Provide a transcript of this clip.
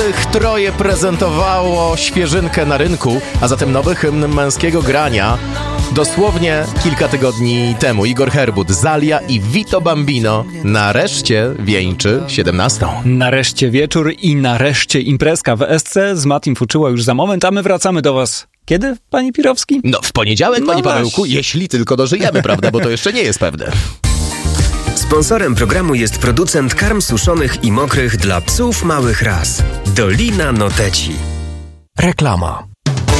Całych troje prezentowało świeżynkę na rynku, a zatem nowy hymn męskiego grania dosłownie kilka tygodni temu. Igor Herbut, Zalia i Vito Bambino nareszcie wieńczy 17. Nareszcie wieczór i nareszcie imprezka w SC z Matim Fuczyła już za moment, a my wracamy do was. Kiedy, panie Pirowski? No, w poniedziałek, panie Pawełku, jeśli tylko dożyjemy, prawda, bo to jeszcze nie jest pewne. Sponsorem programu jest producent karm suszonych i mokrych dla psów małych ras. Dolina Noteci. Reklama.